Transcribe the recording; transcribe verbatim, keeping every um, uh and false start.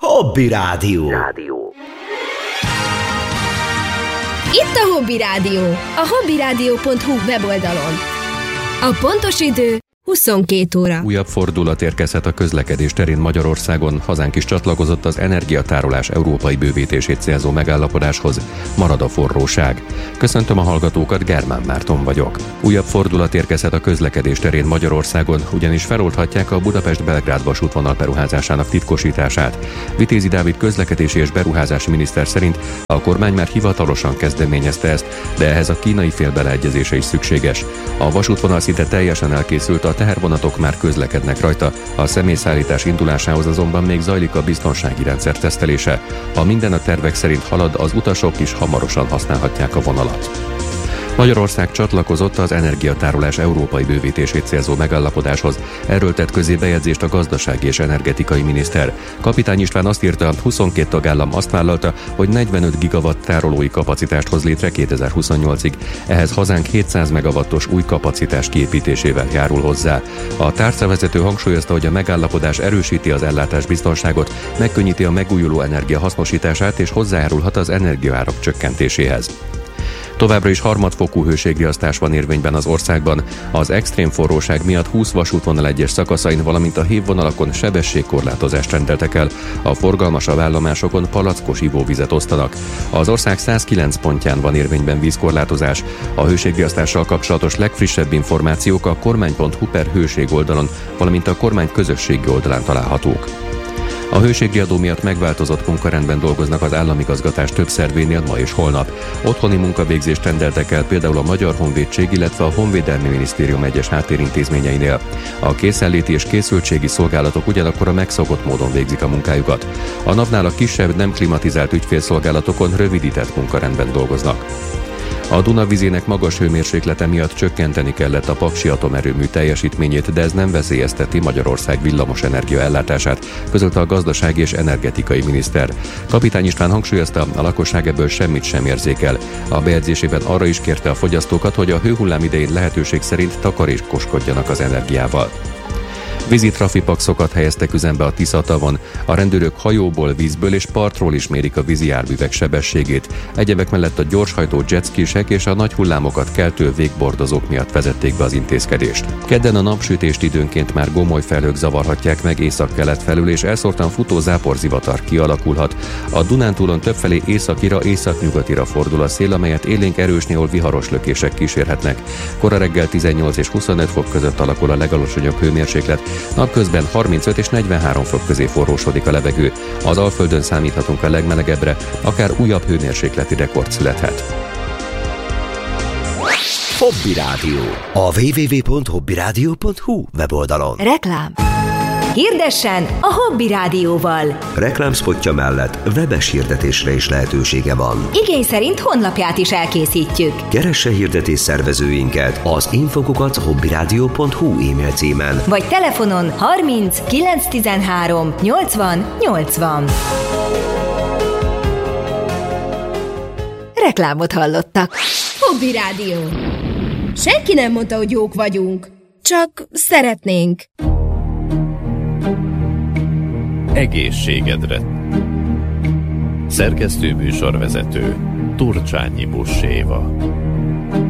Hobby Rádió. Rádió. Itt a Hobby Rádió, a hobby rádió pont hu weboldalon. A pontos idő huszonkettő óra. Újabb fordulat érkezhet a közlekedés terén Magyarországon. Hazánk is csatlakozott az energiatárolás európai bővítését célzó megállapodáshoz. Marad a forróság. Köszöntöm a hallgatókat, Germán Márton vagyok. Újabb fordulat érkezhet a közlekedés terén Magyarországon, ugyanis feloldhatják a Budapest-Belgrád vasútvonal beruházásának titkosítását. Vitézi Dávid közlekedési és beruházási miniszter szerint a kormány már hivatalosan kezdeményezte ezt, de ehhez a kínai fél beleegyezése is szükséges. A vasútvonal szinte teljesen elkészült, a tehervonatok már közlekednek rajta, a személyszállítás indulásához azonban még zajlik a biztonsági rendszer tesztelése. Ha minden a tervek szerint halad, az utasok is hamarosan használhatják a vonalat. Magyarország csatlakozott az energiatárolás európai bővítését célzó megállapodáshoz. Erről tett közé bejegyzést a gazdasági és energetikai miniszter. Kapitány István azt írta, huszonkettő tagállam azt vállalta, hogy negyvenöt gigawatt tárolói kapacitást hoz létre kétezer-huszonnyolcig. Ehhez hazánk hétszáz megawattos új kapacitás kiépítésével járul hozzá. A tárcavezető hangsúlyozta, hogy a megállapodás erősíti az ellátásbiztonságot, megkönnyíti a megújuló energia hasznosítását és hozzájárulhat az energiaárak csökkentéséhez. Továbbra is harmadfokú hőségriasztás van érvényben az országban. Az extrém forróság miatt húsz vasútvonal egyes szakaszain, valamint a hévvonalakon sebességkorlátozást rendeltek el. A forgalmasabb állomásokon palackos ivóvizet osztanak. Az ország százkilenc pontján van érvényben vízkorlátozás. A hőségriasztással kapcsolatos legfrissebb információk a kormány pont hu per hőség oldalon, valamint a kormány közösségi oldalán találhatók. A hőségriadó miatt megváltozott munkarendben dolgoznak az államigazgatás több szervénél ma és holnap. Otthoni munkavégzést rendeltek el például a Magyar Honvédség, illetve a Honvédelmi Minisztérium egyes háttérintézményeinél. A készenléti és készültségi szolgálatok ugyanakkor a megszokott módon végzik a munkájukat. A napnál a kisebb, nem klimatizált ügyfélszolgálatokon rövidített munkarendben dolgoznak. A Duna vizének magas hőmérséklete miatt csökkenteni kellett a Paksi atomerőmű teljesítményét, de ez nem veszélyezteti Magyarország villamosenergia ellátását, közölte a gazdasági és energetikai miniszter. Kapitány István hangsúlyozta, a lakosság ebből semmit sem érzékel. A bejegyzésében arra is kérte a fogyasztókat, hogy a hőhullám idején lehetőség szerint takarékoskodjanak az energiával. Vízi trafipaxokat helyeztek üzembe a Tisza-tavon. A rendőrök hajóból, vízből és partról is mérik a vízi járművek sebességét. Egyebek mellett a gyorshajtó jetskisek és a nagy hullámokat keltő végbordozók miatt vezették be az intézkedést. Kedden a napsütést időnként már gomoly felhők zavarhatják meg észak-kelet felül, és elszórtan futó záporzivatar kialakulhat. A Dunántúlon többfelé északira, északnyugatira fordul a szél, amelyet élénk erős, néhol viharos lökések kísérhetnek. Kora reggel tizennyolc és huszonöt fok között alakul a legalacsonyabb hőmérséklet. Napközben harmincöt és negyvenhárom fok közé forrósodik a levegő. Az Alföldön számíthatunk a legmelegebbre, akár újabb hőmérsékleti rekord születhet. Hobby Rádió. A double-u double-u double-u pont hobby rádió pont hu weboldalon. Reklám. Hirdessen a Hobby Rádióval. Reklámszpotja mellett webes hirdetésre is lehetősége van. Igény szerint honlapját is elkészítjük. Keresse hirdetés szervezőinket az infokukat hobby rádió pont hu e-mail címen. Vagy telefonon harminc kilenc tizenhárom nyolcvan nyolcvan. Reklámot hallottak. Hobby Rádió. Senki nem mondta, hogy jók vagyunk. Csak szeretnénk. Egészségedre. Szerkesztő műsorvezető Turcsányi Buss Éva.